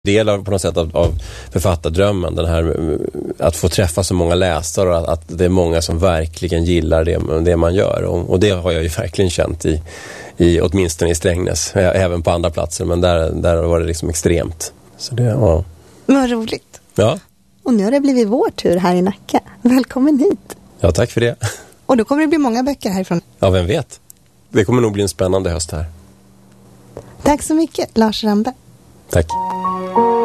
Del av på något sätt av författardrömmen, den här att få träffa så många läsare och att det är många som verkligen gillar det man gör, och det har jag ju verkligen känt i åtminstone i Strängnäs, även på andra platser, men där var det liksom extremt. Så det var... Vad roligt. Ja. Och nu har det blivit vår tur här i Nacka. Välkommen hit. Ja, tack för det. Och då kommer det bli många böcker härifrån. Ja, vem vet. Det kommer nog bli en spännande höst här. Tack så mycket, Lars Rambe. Tack.